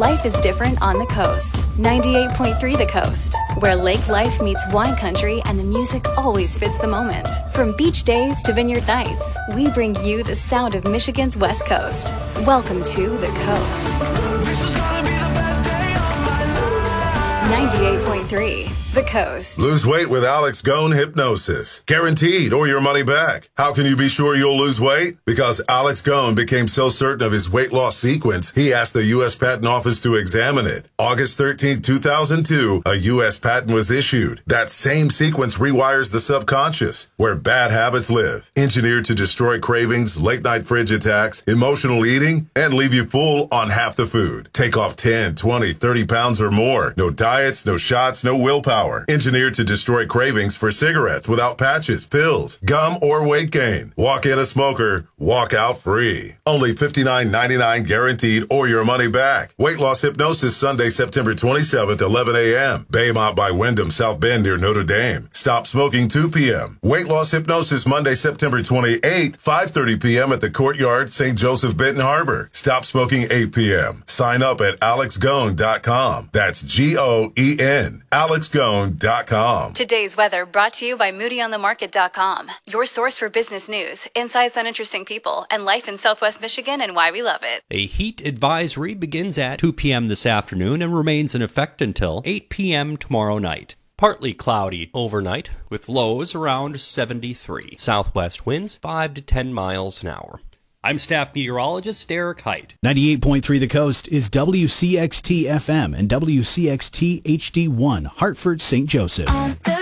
Life is different on the coast. 98.3 The Coast, where lake life meets wine country and the music always fits the moment. From beach days to vineyard nights, we bring you the sound of Michigan's West Coast. Welcome to The Coast. 98.3 The Coast. Lose weight with Alex Gone Hypnosis. Guaranteed or your money back. How can you be sure you'll lose weight? Because Alex Gone became so certain of his weight loss sequence, he asked the U.S. Patent Office to examine it. August 13, 2002, a U.S. patent was issued. That same sequence rewires the subconscious, where bad habits live. Engineered to destroy cravings, late-night fridge attacks, emotional eating, and leave you full on half the food. Take off 10, 20, 30 pounds or more. No diets, no shots, no willpower. Engineered to destroy cravings for cigarettes without patches, pills, gum, or weight gain. Walk in a smoker, walk out free. Only $59.99 guaranteed or your money back. Weight loss hypnosis Sunday, September 27th, 11 a.m. Baymont by Wyndham, South Bend near Notre Dame. Stop smoking 2 p.m. Weight loss hypnosis Monday, September 28th, 5:30 p.m. at the Courtyard, St. Joseph, Benton Harbor. Stop smoking 8 p.m. Sign up at alexgone.com. That's G-O-E-N. alexgone.com. Today's weather brought to you by MoodyOnTheMarket.com, your source for business news, insights on interesting people, and life in Southwest Michigan and why we love it. A heat advisory begins at 2 p.m. this afternoon and remains in effect until 8 p.m. tomorrow night. Partly cloudy overnight with lows around 73. Southwest winds 5 to 10 miles an hour. I'm staff meteorologist Derek Height. 98.3 The Coast is WCXT FM and WCXT HD1, Hartford, St. Joseph.